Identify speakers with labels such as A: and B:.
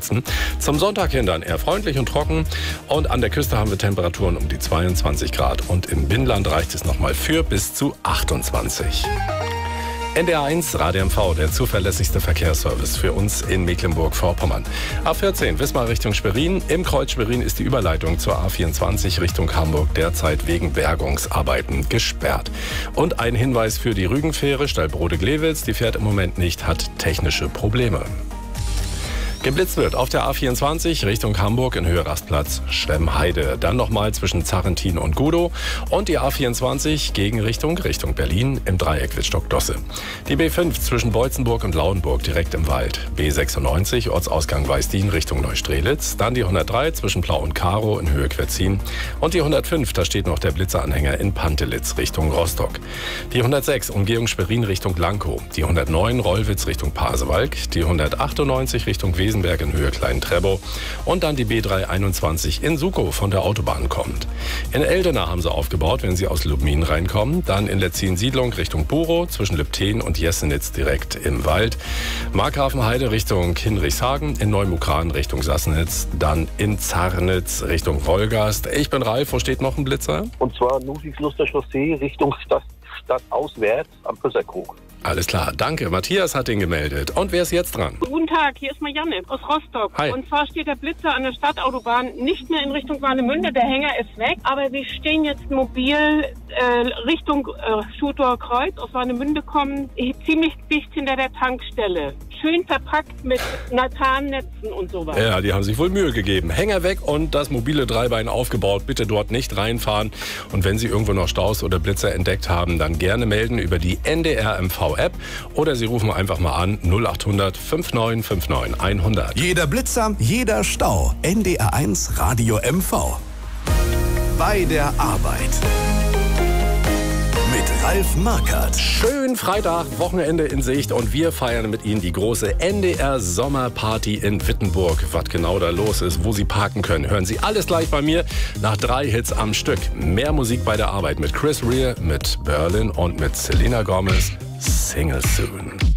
A: sitzen. Zum Sonntag hin dann eher freundlich und trocken. Und an der Küste haben wir Temperaturen um die 22 Grad. Und im Binnenland reicht es nochmal für bis zu 28. NDR 1 Radio MV, der zuverlässigste Verkehrsservice für uns in Mecklenburg-Vorpommern. A14 Wismar Richtung Schwerin. Im Kreuz Schwerin ist die Überleitung zur A24 Richtung Hamburg derzeit wegen Bergungsarbeiten gesperrt. Und ein Hinweis für die Rügenfähre Stallbrode-Glewitz, die fährt im Moment nicht, hat technische Probleme. Geblitzt wird auf der A24 Richtung Hamburg in Höhe Rastplatz Schwemmheide. Dann nochmal zwischen Zarrentin und Gudow. Und die A24 Gegenrichtung Richtung Berlin im Dreieck Wittstock-Dosse. Die B5 zwischen Beutzenburg und Lauenburg direkt im Wald. B96 Ortsausgang Weißdien Richtung Neustrelitz. Dann die 103 zwischen Plau und Karow in Höhe Quetzin. Und die 105, da steht noch der Blitzeranhänger in Pantelitz Richtung Rostock. Die 106 Umgehung Schwerin Richtung Lankow. Die 109 Rollwitz Richtung Pasewalk. Die 198 Richtung Wesenberg in Höhe Klein-Trebow und dann die B321 in Sukow von der Autobahn kommt. In Eldena haben sie aufgebaut, wenn sie aus Lubmin reinkommen. Dann in Letzin-Siedlung Richtung Burow, zwischen Lübten und Jessenitz direkt im Wald. Markhafenheide Richtung Hinrichshagen, in Neumukran Richtung Sassnitz, dann in Zarnitz Richtung Wolgast. Ich bin Ralf, wo steht noch ein Blitzer?
B: Und zwar Ludwigsluster Chaussee Richtung Stadt auswärts am Pösserkrug.
A: Alles klar, danke. Matthias hat ihn gemeldet. Und wer ist jetzt dran?
C: Guten Tag, hier ist Marianne aus Rostock.
A: Hi.
C: Und zwar steht der Blitzer an der Stadtautobahn nicht mehr in Richtung Warnemünde. Der Hänger ist weg. Aber wir stehen jetzt mobil Richtung Schutor Kreuz aus Warnemünde kommen, ziemlich dicht hinter der Tankstelle. Schön verpackt mit Natannetzen und sowas.
A: Ja, die haben sich wohl Mühe gegeben. Hänger weg und das mobile Dreibein aufgebaut. Bitte dort nicht reinfahren. Und wenn Sie irgendwo noch Staus oder Blitzer entdeckt haben, dann gerne melden über die NDR MV-App oder Sie rufen einfach mal an 0800 5959 100.
D: Jeder Blitzer, jeder Stau. NDR 1 Radio MV. Bei der Arbeit. Mit Ralf Markert.
A: Schön Freitag, Wochenende in Sicht und wir feiern mit Ihnen die große NDR Sommerparty in Wittenburg. Was genau da los ist, wo Sie parken können, hören Sie alles gleich bei mir nach 3 Hits am Stück. Mehr Musik bei der Arbeit mit Chris Rea, mit Berlin und mit Selena Gomez. Single Soon.